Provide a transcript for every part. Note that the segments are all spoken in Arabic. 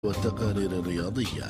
والتقارير الرياضية.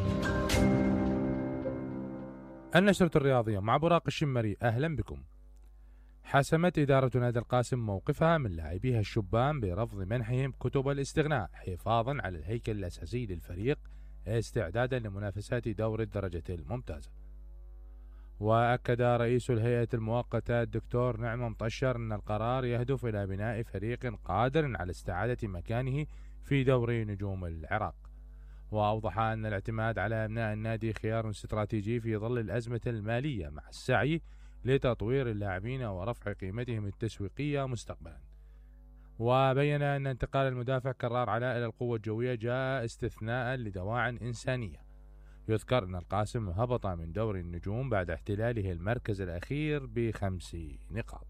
النشرة الرياضية مع براق الشمري، أهلا بكم. حسمت إدارة نادي القاسم موقفها من لاعبيها الشبان برفض منحهم كتب الاستغناء حفاظا على الهيكل الأساسي للفريق استعدادا لمنافسات دور الدرجة الممتازة. وأكد رئيس الهيئة المؤقتة الدكتور نعمة مطشر أن القرار يهدف إلى بناء فريق قادر على استعادة مكانه في دوري نجوم العراق. وأوضح أن الاعتماد على أبناء النادي خيار استراتيجي في ظل الأزمة المالية مع السعي لتطوير اللاعبين ورفع قيمتهم التسويقية مستقبلا. وبين أن انتقال المدافع كرار علاء إلى القوة الجوية جاء استثناء لدواع إنسانية. يذكر أن القاسم هبط من دوري النجوم بعد احتلاله المركز الأخير ب5 نقاط.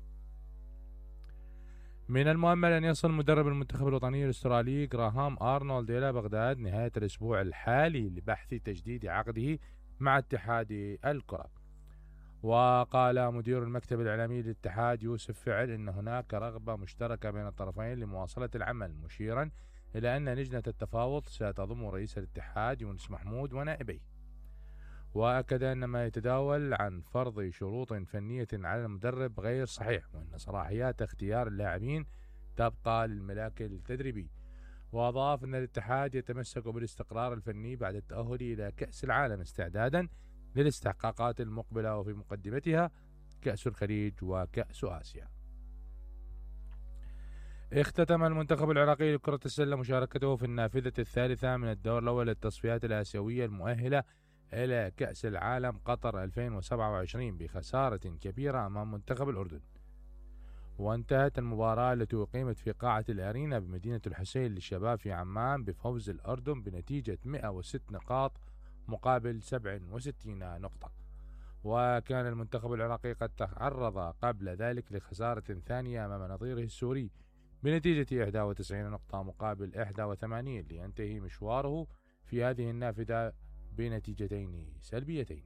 من المؤمل أن يصل مدرب المنتخب الوطني الأسترالي غراهام أرنولد إلى بغداد نهاية الأسبوع الحالي لبحث تجديد عقده مع اتحاد الكرة. وقال مدير المكتب الإعلامي للاتحاد يوسف فعل إن هناك رغبة مشتركة بين الطرفين لمواصلة العمل، مشيرا إلى أن لجنة التفاوض ستضم رئيس الاتحاد يونس محمود ونائبيه. وأكد أن ما يتداول عن فرض شروط فنية على المدرب غير صحيح، وأن صلاحيات اختيار اللاعبين تبقى للملاك التدريبي. وأضاف أن الاتحاد يتمسك بالاستقرار الفني بعد التأهل إلى كأس العالم استعدادا للاستحقاقات المقبلة، وفي مقدمتها كأس الخليج وكأس آسيا. اختتم المنتخب العراقي لكرة السلة مشاركته في النافذة الثالثة من الدور الأول للتصفيات الآسيوية المؤهلة إلى كأس العالم قطر 2027 بخسارة كبيرة أمام منتخب الأردن. وانتهت المباراة التي أقيمت في قاعة الأرينا بمدينة الحسين للشباب في عمان بفوز الأردن بنتيجة 106 نقاط مقابل 67 نقطة. وكان المنتخب العراقي قد تعرض قبل ذلك لخسارة ثانية أمام نظيره السوري بنتيجة 91 نقطة مقابل 81 لينتهي مشواره في هذه النافذة بنتيجتين سلبيتين.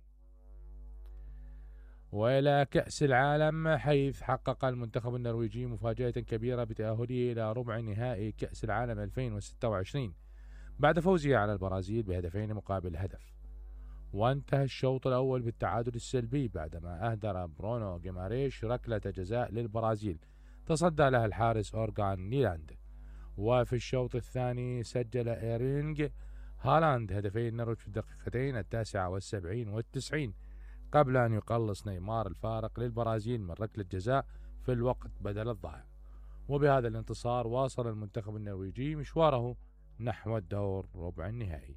وإلى كأس العالم، حيث حقق المنتخب النرويجي مفاجأة كبيرة بتأهله إلى ربع نهائي كأس العالم 2026 بعد فوزه على البرازيل بهدفين مقابل هدف. وانتهى الشوط الأول بالتعادل السلبي بعدما أهدر برونو جيماريش ركلة جزاء للبرازيل تصدى لها الحارس أورغان نيلاند. وفي الشوط الثاني سجل إيرينج هالاند هدفي النرويج في الدقيقتين 79 و90 قبل أن يقلص نيمار الفارق للبرازيل من ركلة جزاء في الوقت بدل الضائع. وبهذا الانتصار واصل المنتخب النرويجي مشواره نحو الدور ربع النهائي.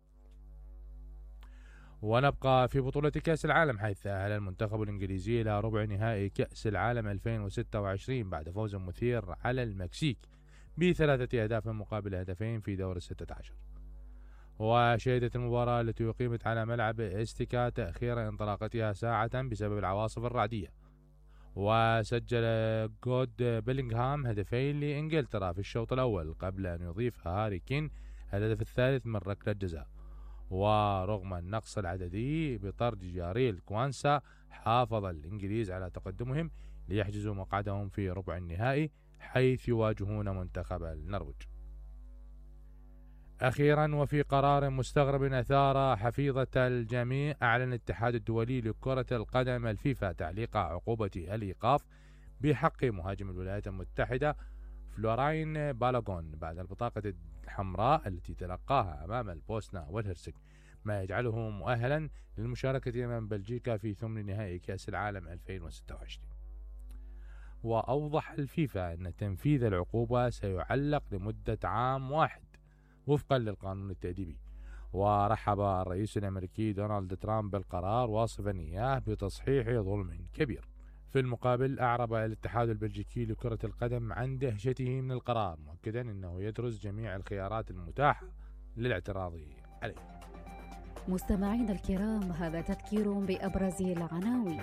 ونبقى في بطولة كأس العالم، حيث تأهل المنتخب الإنجليزي إلى ربع نهائي كأس العالم 2026 بعد فوز مثير على المكسيك ب3 أهداف مقابل هدفين في دور 16. وشهدت المباراة التي أقيمت على ملعب استيكا تأخير انطلاقتها ساعة بسبب العواصف الرعدية. وسجل جود بيلينغهام هدفين لإنجلترا في الشوط الأول قبل أن يضيف هاري كين الهدف الثالث من ركلة جزاء. ورغم النقص العددي بطرد جاريل كوانسا، حافظ الإنجليز على تقدمهم ليحجزوا مقعدهم في ربع النهائي حيث يواجهون منتخب النرويج. أخيرا، وفي قرار مستغرب أثار حفيظة الجميع، أعلن الاتحاد الدولي لكرة القدم الفيفا تعليق عقوبة الإيقاف بحق مهاجم الولايات المتحدة فلوراين بالاغون بعد البطاقة الحمراء التي تلقاها أمام البوسنة والهرسك، ما يجعله مؤهلا للمشاركة أمام بلجيكا في ثمن نهائي كأس العالم 2026. وأوضح الفيفا أن تنفيذ العقوبة سيعلق لمدة عام واحد وفقا للقانون التأديبي. ورحب الرئيس الأمريكي دونالد ترامب بالقرار واصفا إياه بتصحيح ظلم كبير. في المقابل، أعرب الاتحاد البلجيكي لكرة القدم عن دهشته من القرار، مؤكدا أنه يدرس جميع الخيارات المتاحة للاعتراض عليه. مستمعين الكرام، هذا تذكير بأبرز العناوين.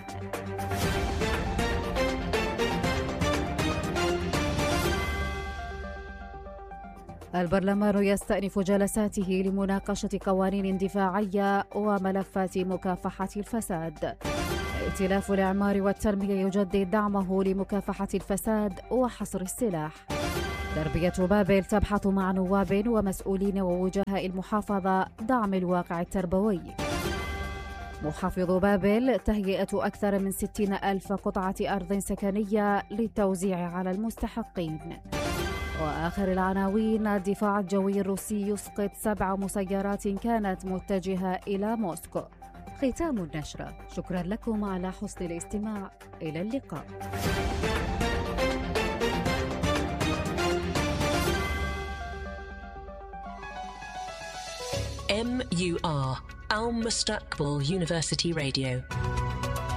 البرلمان يستأنف جلساته لمناقشة قوانين دفاعية وملفات مكافحة الفساد. ائتلاف الإعمار والتنمية يجدد دعمه لمكافحة الفساد وحصر السلاح. تربية بابل تبحث مع نواب ومسؤولين ووجهاء المحافظة دعم الواقع التربوي. محافظ بابل تهيئة أكثر من 60,000 قطعة أرض سكنية للتوزيع على المستحقين. وآخر العناوين: الدفاع الجوي الروسي يسقط 7 مسيرات كانت متجهة إلى موسكو. ختام النشرة. شكرا لكم على حسن الاستماع. إلى اللقاء. MUR Al Mustaqbal University Radio.